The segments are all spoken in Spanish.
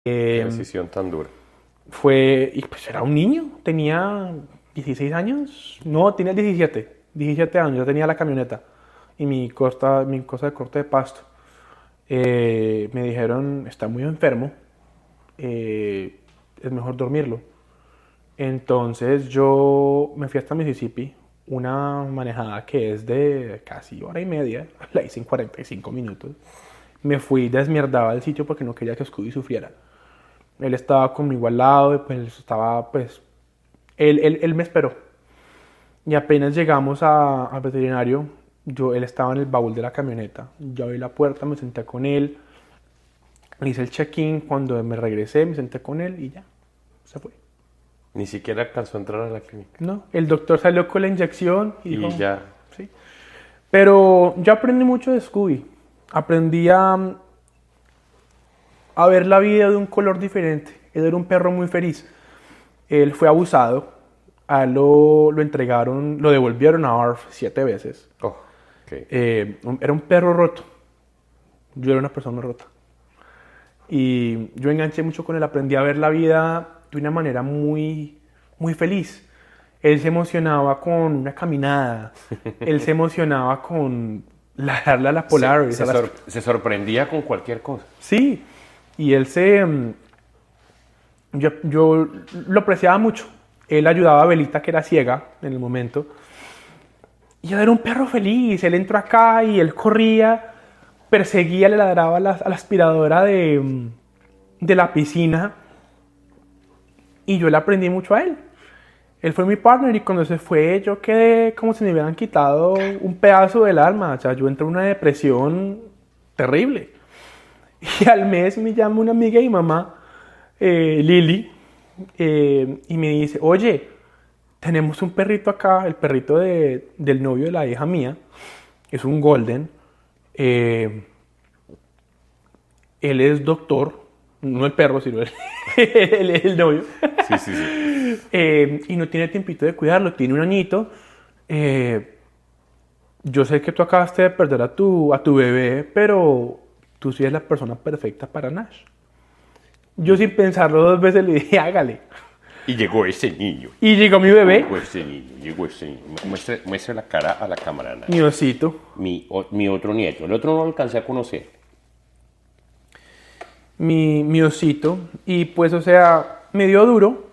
Qué Eh, decisión tan dura. y pues era un niño, tenía 16 años, no, tenía 17 años, yo tenía la camioneta y mi cosa de corte de pasto. Me dijeron, está muy enfermo, eh, es mejor dormirlo. Entonces yo me fui hasta Mississippi, una manejada que es de casi hora y media, la hice en 45 minutos. Me fui desmierdaba del sitio porque no quería que Scooby sufriera. Él estaba conmigo al lado y pues estaba, pues, él me esperó. Y apenas llegamos al veterinario, él estaba en el baúl de la camioneta. Yo abrí la puerta, me senté con él, le hice el check-in, cuando me regresé me senté con él y ya, se fue. Ni siquiera alcanzó a entrar a la clínica. No, el doctor salió con la inyección y Y dijo, ya. sí. Pero yo aprendí mucho de Scooby. Aprendí a ver la vida de un color diferente. Él era un perro muy feliz. Él fue abusado. A él lo entregaron, lo devolvieron a ARF 7 veces. Oh, ok. Era un perro roto. Yo era una persona rota. Y yo enganché mucho con él. Aprendí a ver la vida de una manera muy, muy feliz. Él se emocionaba con una caminada. Él se emocionaba con darle a la Polaris. Se sorprendía con cualquier cosa. Sí, y yo lo apreciaba mucho. Él ayudaba a Belita, que era ciega en el momento. Y él era un perro feliz. Él entró acá y él corría, perseguía, le ladraba a la aspiradora de la piscina. Y yo le aprendí mucho a él. Él fue mi partner y cuando se fue yo quedé como si me hubieran quitado un pedazo del alma. O sea, yo entré en una depresión terrible. Y al mes me llama una amiga y mamá, Lili, y me dice, oye, tenemos un perrito acá, el perrito del novio de la hija mía, es un golden, eh, él es doctor, no el perro, sino el novio, Sí, sí, sí. y no tiene tiempito de cuidarlo, tiene un añito. Yo sé que tú acabaste de perder a tu bebé, pero tú sí eres la persona perfecta para Nash. Yo sin pensarlo 2 veces le dije, hágale. Y llegó ese niño. Y llegó mi bebé, Llegó ese niño. Llegó ese niño. Muestre la cara a la cámara, Ana. mi osito. Mi otro nieto. El otro no lo alcancé a conocer. Mi osito. Y pues, o sea, me dio duro.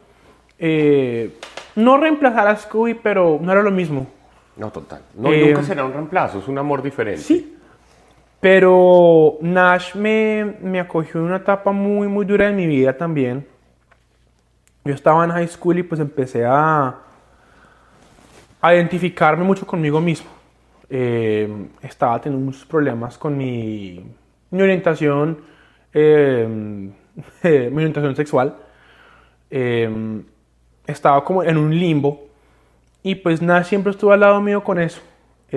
No reemplazar a Scooby, pero no era lo mismo. No, total. No, y nunca será un reemplazo. Es un amor diferente. Sí. Pero Nash me acogió en una etapa muy, muy dura de mi vida también. Yo estaba en high school y pues empecé a identificarme mucho conmigo mismo. Estaba teniendo muchos problemas con mi orientación, mi orientación sexual. Estaba como en un limbo y pues Nash siempre estuvo al lado mío con eso.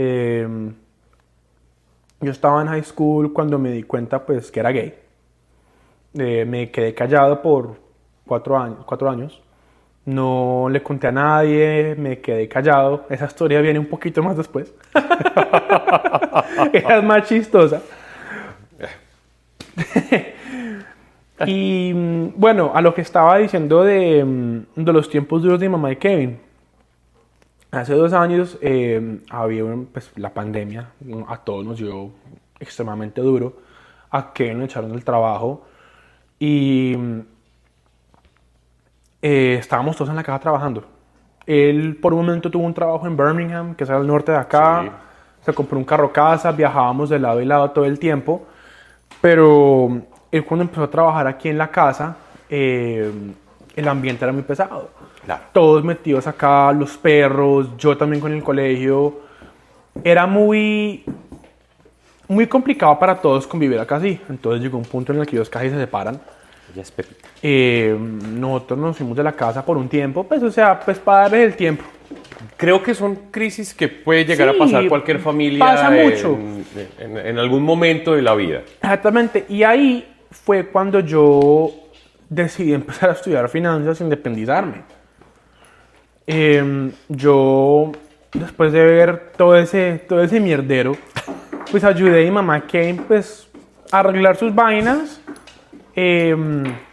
Yo estaba en high school cuando me di cuenta pues que era gay. Me quedé callado por 4 años. No le conté a nadie, me quedé callado. Esa historia viene un poquito más después. Esa es más chistosa. Y bueno, a lo que estaba diciendo de los tiempos duros de mi mamá y Kevin. Hace 2 años había pues, la pandemia, a todos nos dio extremadamente duro. A Kevin lo echaron del trabajo y estábamos todos en la casa trabajando. Él por un momento tuvo un trabajo en Birmingham, que es al norte de acá. Sí. Se compró un carro casa, viajábamos de lado y lado todo el tiempo. Pero él cuando empezó a trabajar aquí en la casa, el ambiente era muy pesado. Claro. Todos metidos acá, los perros, yo también con el colegio. Era muy, muy complicado para todos convivir acá así. Entonces llegó un punto en el que ellos casi se separan. Ella es Pepita. Nosotros nos fuimos de la casa por un tiempo, pues o sea, pues para darles el tiempo. Creo que son crisis que puede llegar a Sí, pasar cualquier familia pasa mucho. en algún momento de la vida. Exactamente, y ahí fue cuando yo decidí empezar a estudiar finanzas e independizarme. Yo, después de ver todo ese mierdero, pues ayudé a mi mamá Kane pues, a arreglar sus vainas.